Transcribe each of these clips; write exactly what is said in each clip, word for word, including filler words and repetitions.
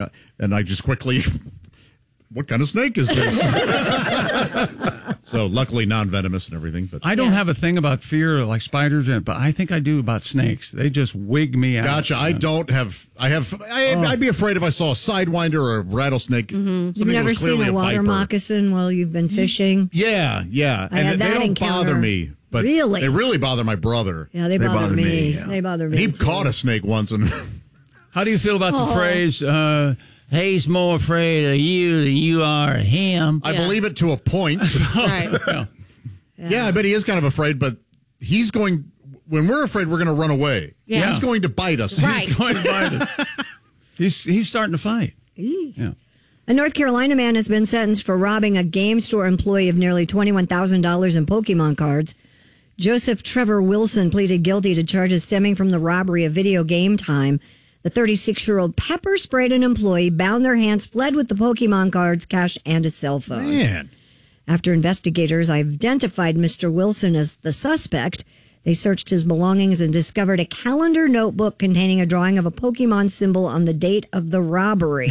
I, and I just quickly, what kind of snake is this? So luckily non-venomous and everything. But I don't Yeah. have a thing about fear like spiders, but I think I do about snakes. They just wig me out. Gotcha. I don't have. I have. I, Oh. I'd be afraid if I saw a sidewinder or a rattlesnake. You've Something that never was clearly seen a water viper. moccasin while you've been fishing? Yeah, yeah, I and had they that don't encounter. bother me, but Really? they really bother my brother. Yeah, they, They bother, bother me. me, yeah. They bother And me. he too. caught a snake once, and How do you feel about the phrase, uh, he's more afraid of you than you are of him? I Yeah. believe it to a point. Right. Yeah, I bet he is kind of afraid, but he's going. When we're afraid, we're going to run away. Yeah. He's going to bite us. Right. Going to fight it. He's, he's starting to fight. Yeah. A North Carolina man has been sentenced for robbing a game store employee of nearly twenty-one thousand dollars in Pokemon cards. Joseph Trevor Wilson pleaded guilty to charges stemming from the robbery of video game time. The thirty-six-year-old pepper sprayed an employee, bound their hands, fled with the Pokemon cards, cash, and a cell phone. Man, After investigators identified Mister Wilson as the suspect, they searched his belongings and discovered a calendar notebook containing a drawing of a Pokemon symbol on the date of the robbery.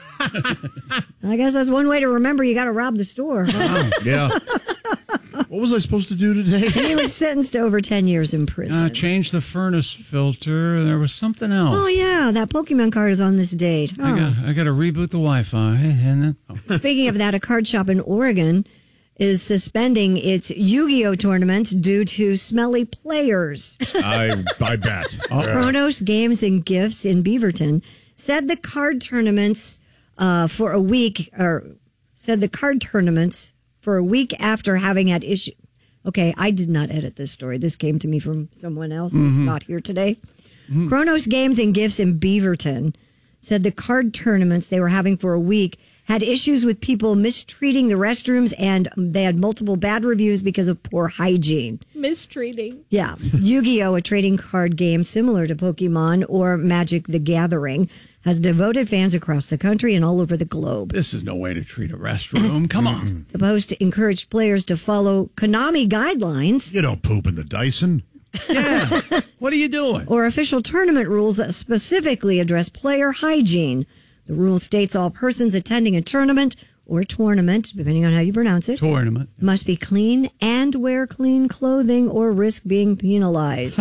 I guess that's one way to remember you got to rob the store. huh? yeah. What was I supposed to do today? He was sentenced to over ten years in prison. Uh, change the furnace filter. There was something else. Oh, yeah, that Pokemon card is on this date. I Oh. got, I got to reboot the Wi-Fi. And then, oh. Speaking of that, a card shop in Oregon is suspending its Yu-Gi-Oh tournament due to smelly players. I I bet. Chronos Games and Gifts in Beaverton said the card tournaments uh, for a week, or said the card tournaments for a week after having had issue. Okay, I did not edit this story. This came to me from someone else who's not here today. Chronos Games and Gifts in Beaverton said the card tournaments they were having for a week had issues with people mistreating the restrooms, and they had multiple bad reviews because of poor hygiene. Mistreating. Yeah. Yu-Gi-Oh, a trading card game similar to Pokemon or Magic the Gathering, has devoted fans across the country and all over the globe. This is no way to treat a restroom. Come on. The post encouraged players to follow Konami guidelines You don't poop in the Dyson. Yeah. What are you doing? or official tournament rules that specifically address player hygiene. The rule states all persons attending a tournament or tournament, depending on how you pronounce it, Tournament. must be clean and wear clean clothing or risk being penalized.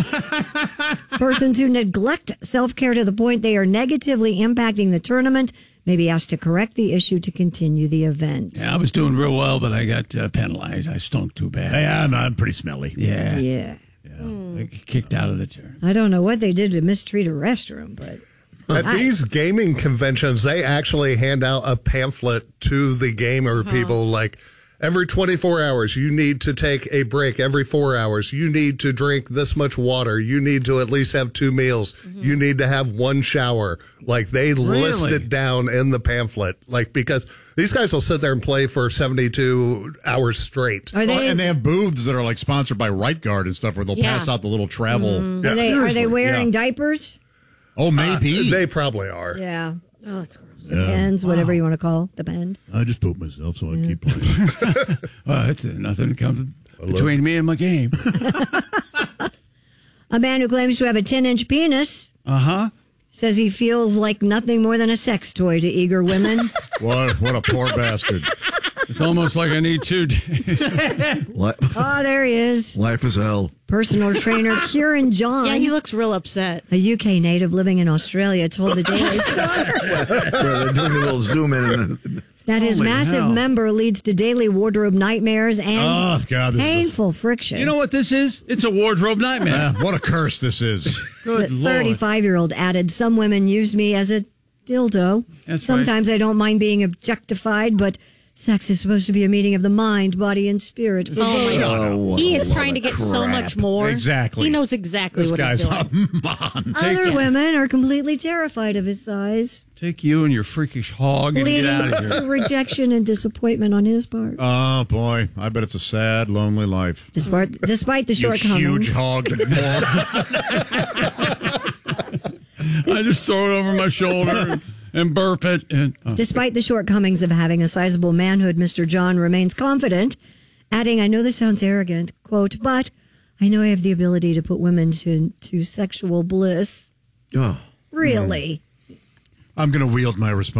Persons who neglect self-care to the point they are negatively impacting the tournament may be asked to correct the issue to continue the event. Yeah, I was doing real well, but I got uh, penalized. I stunk too bad. Hey, I'm, I'm pretty smelly. Yeah. Yeah. I got kicked out of the tournament. I don't know what they did to mistreat a restroom, but At these gaming conventions, they actually hand out a pamphlet to the gamer people like every twenty-four hours, you need to take a break. Every four hours, you need to drink this much water. You need to at least have two meals. You need to have one shower. Like they list Really? it down in the pamphlet. Like because these guys will sit there and play for seventy-two hours straight. are Well, they and they have booths that are like sponsored by Right Guard and stuff where they'll Yeah. pass out the little travel. are they, are they Seriously, wearing yeah. diapers? Oh, maybe. They probably are. Yeah. Oh, that's gross. Depends, whatever you want to call the band. I just pooped myself, so I keep playing. Well, it's uh, nothing comes between me and my game. A man who claims to have a ten-inch penis Uh huh. says he feels like nothing more than a sex toy to eager women. What, what a poor bastard. It's almost like I need two. Li- Oh, there he is. Life is hell. Personal trainer Kieran John, Yeah, he looks real upset. a U K native living in Australia, told the Daily Star Yeah, they're doing a little zoom in. And then, that his Holy massive hell. member leads to daily wardrobe nightmares and Oh, God. This is painful friction. You know what this is? It's a wardrobe a, nightmare. uh, what a curse this is. Good The Lord. thirty-five-year-old added, some women use me as a dildo. That's Sometimes I don't mind being objectified, but sex is supposed to be a meeting of the mind, body, and spirit. For both. oh, what He a is lot trying to of get so crap. much more. Exactly. He knows exactly This what guy's he's doing. a mon. Other it. women are completely terrified of his size, Take you and your freakish hog and leading get out of to here. rejection and disappointment on his part. Oh, boy. I bet it's a sad, lonely life. Despite, despite the You shortcomings, huge hog. I just throw it over my shoulder and, and burp it. And oh. Despite the shortcomings of having a sizable manhood, Mister John remains confident, adding, I know this sounds arrogant, quote, but I know I have the ability to put women to, to sexual bliss. Oh. Really? I'm going to wield my responsibility.